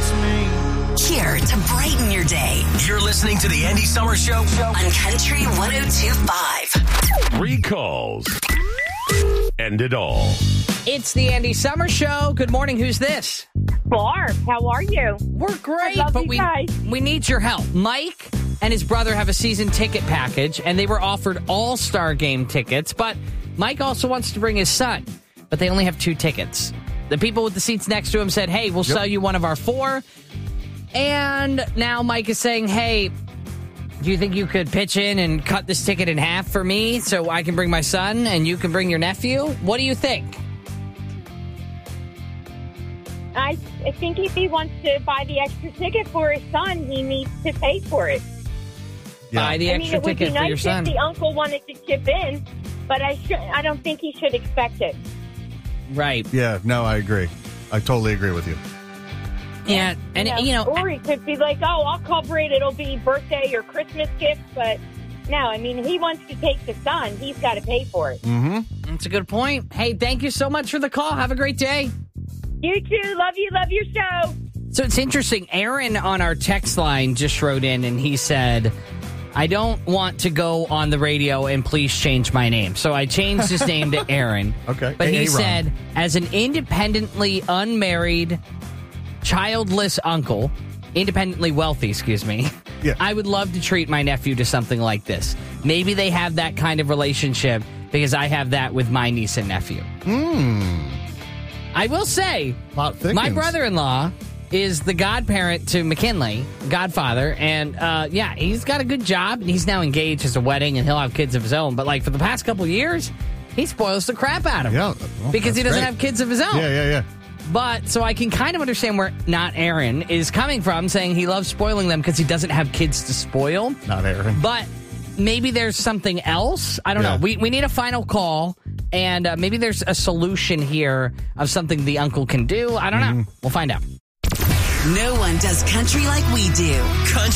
Here to brighten your day. You're listening to the Andy Summer Show On Country 102.5. 3 calls. End it all. It's the Andy Summer Show. Good morning. Who's this? Barb, how are you? We're great, I love but you we guys. need your help. Mike and his brother have a season ticket package, and they were offered All-Star Game tickets, but Mike also wants to bring his son, but they only have 2 tickets. The people with the seats next to him said, hey, we'll sell you one of our 4. And now Mike is saying, hey, do you think you could pitch in and cut this ticket in half for me so I can bring my son and you can bring your nephew? What do you think? I think if he wants to buy the extra ticket for his son, he needs to pay for it. Buy the extra it would ticket be for your nice son. if the uncle wanted to chip in, but I don't think he should expect it. Right. Yeah, no, I agree. I totally agree with you. Yeah, and or he could be like, "Oh, I'll cover it. It'll be birthday or Christmas gift." But no, I mean, he wants to take the son. He's got to pay for it. Mm-hmm. That's a good point. Hey, thank you so much for the call. Have a great day. You too. Love you. Love your show. So it's interesting. Aaron on our text line just wrote in and he said, I don't want to go on the radio and please change my name. So I changed his name to Aaron. Okay. But he Aaron. said, as an independently unmarried, childless uncle, independently wealthy, Yeah. I would love to treat my nephew to something like this. Maybe they have that kind of relationship because I have that with my niece and nephew. I will say, my brother-in-law is the godparent to McKinley, godfather, and he's got a good job, and he's now engaged, has a wedding, and he'll have kids of his own. But like for the past couple of years, he spoils the crap out of him because he doesn't have kids of his own. Yeah. But so I can kind of understand where not Aaron is coming from, saying he loves spoiling them because he doesn't have kids to spoil. Not Aaron. But maybe there's something else. I don't know. We need a final call, and maybe there's a solution here of something the uncle can do. I don't know. We'll find out. No one does country like we do. Country